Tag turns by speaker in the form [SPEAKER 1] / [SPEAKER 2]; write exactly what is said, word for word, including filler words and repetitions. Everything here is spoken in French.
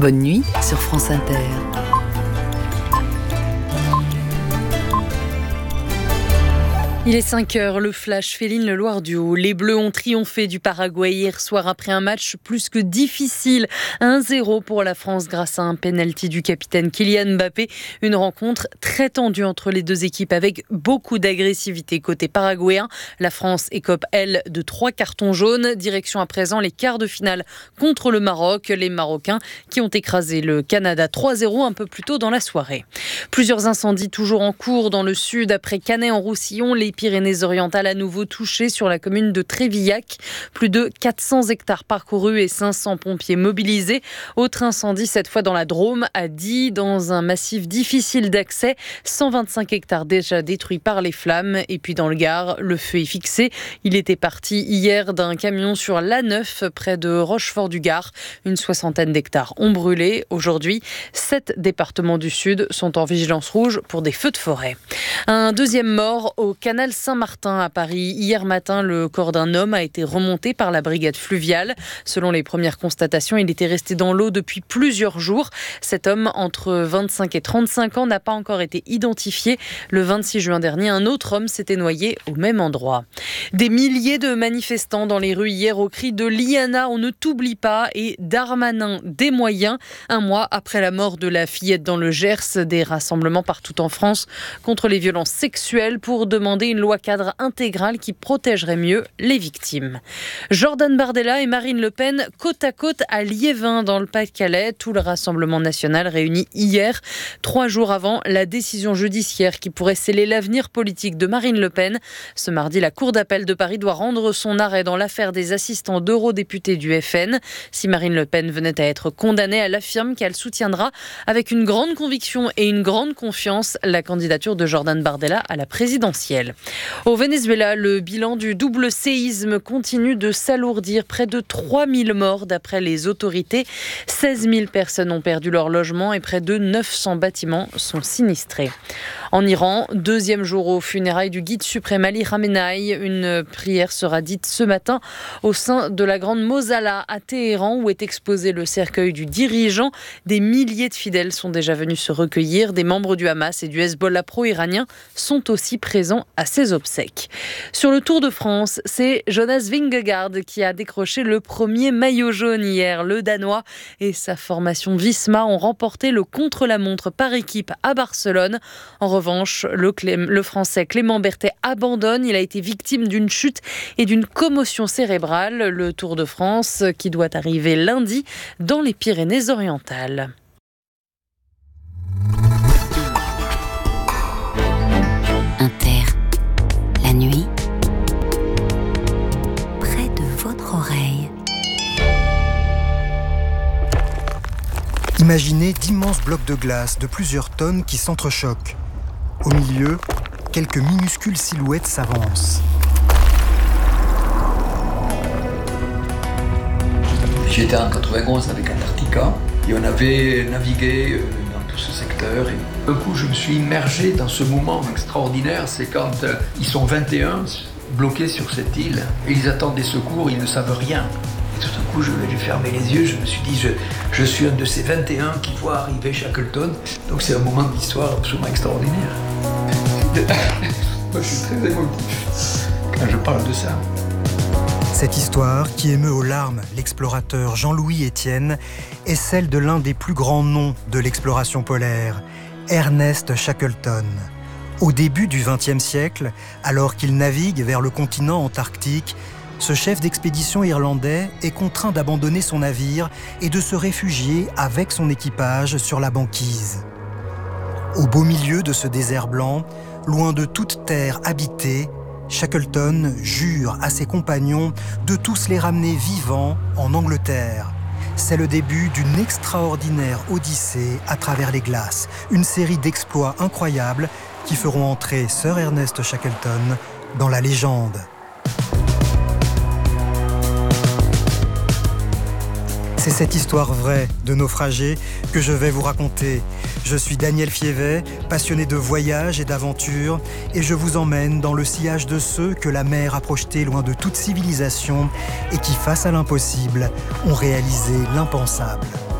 [SPEAKER 1] Bonne nuit sur France Inter. Il est cinq heures, le flash Féline Le Loir du Haut. Les Bleus ont triomphé du Paraguay hier soir après un match plus que difficile. un zéro pour la France grâce à un penalty du capitaine Kylian Mbappé. Une rencontre très tendue entre les deux équipes avec beaucoup d'agressivité côté paraguayen. La France écope, elle, de trois cartons jaunes. Direction à présent les quarts de finale contre le Maroc. Les Marocains qui ont écrasé le Canada trois zéro un peu plus tôt dans la soirée. Plusieurs incendies toujours en cours dans le sud. Après Canet-en-Roussillon, les Pyrénées-Orientales à nouveau touchées sur la commune de Trévillac. Plus de quatre cents hectares parcourus et cinq cents pompiers mobilisés. Autre incendie, cette fois dans la Drôme, à Die, dans un massif difficile d'accès. cent vingt-cinq hectares déjà détruits par les flammes. Et puis dans le Gard, le feu est fixé. Il était parti hier d'un camion sur l'A neuf, près de Rochefort-du-Gard. Une soixantaine d'hectares ont brûlé. Aujourd'hui, sept départements du Sud sont en vigilance rouge pour des feux de forêt. Un deuxième mort au canal Saint-Martin à Paris. Hier matin, le corps d'un homme a été remonté par la brigade fluviale. Selon les premières constatations, il était resté dans l'eau depuis plusieurs jours. Cet homme, entre vingt-cinq et trente-cinq ans, n'a pas encore été identifié. Le vingt-six juin dernier, un autre homme s'était noyé au même endroit. Des milliers de manifestants dans les rues hier au cri de Liana, on ne t'oublie pas, et Darmanin des moyens. Un mois après la mort de la fillette dans le Gers, des rassemblements partout en France contre les violences sexuelles pour demander une loi cadre intégrale qui protégerait mieux les victimes. Jordan Bardella et Marine Le Pen côte à côte à Liévin dans le Pas-de-Calais. Tout le Rassemblement national réuni hier, trois jours avant la décision judiciaire qui pourrait sceller l'avenir politique de Marine Le Pen. Ce mardi, la Cour d'appel de Paris doit rendre son arrêt dans l'affaire des assistants d'eurodéputés du F N. Si Marine Le Pen venait à être condamnée, elle affirme qu'elle soutiendra avec une grande conviction et une grande confiance la candidature de Jordan Bardella à la présidentielle. Au Venezuela, le bilan du double séisme continue de s'alourdir. Près de trois mille morts d'après les autorités. seize mille personnes ont perdu leur logement et près de neuf cents bâtiments sont sinistrés. En Iran, deuxième jour aux funérailles du guide suprême Ali Khamenei. Une prière sera dite ce matin au sein de la grande Mosala à Téhéran où est exposé le cercueil du dirigeant. Des milliers de fidèles sont déjà venus se recueillir. Des membres du Hamas et du Hezbollah pro-iranien sont aussi présents à ses obsèques. Sur le Tour de France, c'est Jonas Vingegaard qui a décroché le premier maillot jaune hier. Le Danois et sa formation Visma ont remporté le contre-la-montre par équipe à Barcelone. En revanche, le, Clé- le Français Clément Berthet abandonne. Il a été victime d'une chute et d'une commotion cérébrale. Le Tour de France qui doit arriver lundi dans les Pyrénées-Orientales.
[SPEAKER 2] Inter, la nuit, près de votre oreille.
[SPEAKER 3] Imaginez d'immenses blocs de glace de plusieurs tonnes qui s'entrechoquent. Au milieu, quelques minuscules silhouettes s'avancent.
[SPEAKER 4] J'étais en quatre-vingt-onze avec Antarctica et on avait navigué dans tout ce secteur. Et d'un coup, je me suis immergé dans ce moment extraordinaire. C'est quand euh, ils sont vingt et un bloqués sur cette île et ils attendent des secours, ils ne savent rien. Et tout d'un coup, je j'ai fermé les yeux, je me suis dit, je, je suis un de ces vingt et un qui voient arriver Shackleton. Donc c'est un moment de l'histoire absolument extraordinaire. Moi, je suis très émotif quand je parle de ça.
[SPEAKER 3] Cette histoire, qui émeut aux larmes l'explorateur Jean-Louis Etienne, est celle de l'un des plus grands noms de l'exploration polaire, Ernest Shackleton. Au début du vingtième siècle, alors qu'il navigue vers le continent antarctique, ce chef d'expédition irlandais est contraint d'abandonner son navire et de se réfugier avec son équipage sur la banquise. Au beau milieu de ce désert blanc, loin de toute terre habitée, Shackleton jure à ses compagnons de tous les ramener vivants en Angleterre. C'est le début d'une extraordinaire odyssée à travers les glaces, une série d'exploits incroyables qui feront entrer Sir Ernest Shackleton dans la légende. C'est cette histoire vraie de naufragés que je vais vous raconter. Je suis Daniel Fievet, passionné de voyage et d'aventure, et je vous emmène dans le sillage de ceux que la mer a projetés loin de toute civilisation et qui, face à l'impossible, ont réalisé l'impensable.